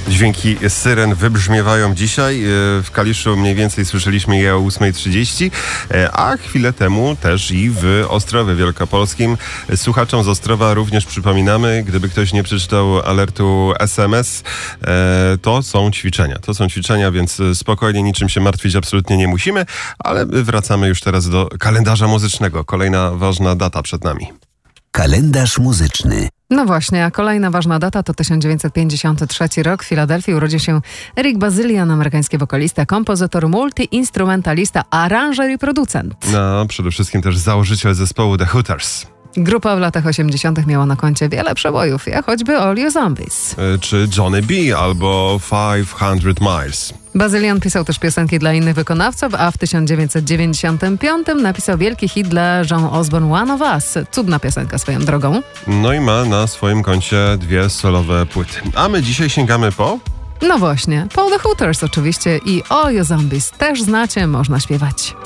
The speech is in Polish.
Dźwięki syren wybrzmiewają dzisiaj. W Kaliszu mniej więcej słyszeliśmy je o 8:30, a chwilę temu też i w Ostrowie Wielkopolskim. Słuchaczom z Ostrowa również przypominamy, gdyby ktoś nie przeczytał alertu SMS, to są ćwiczenia, więc spokojnie, niczym się martwić absolutnie nie musimy, ale wracamy już teraz do kalendarza muzycznego. Kolejna ważna data przed nami. Kalendarz muzyczny. No właśnie, a kolejna ważna data to 1953 rok. W Filadelfii urodził się Eric Bazilian, amerykański wokalista, kompozytor, multi-instrumentalista, aranżer i producent. No, przede wszystkim też założyciel zespołu The Hooters. Grupa w latach 80. miała na koncie wiele przebojów, jak choćby All You Zombies. Czy Johnny B. albo 500 Miles. Bazilian pisał też piosenki dla innych wykonawców, a w 1995 napisał wielki hit dla Joan Osborne One of Us. Cudna piosenka swoją drogą. No i ma na swoim koncie 2 solowe płyty. A my dzisiaj sięgamy po... No właśnie, po The Hooters oczywiście i All You Zombies też znacie, można śpiewać.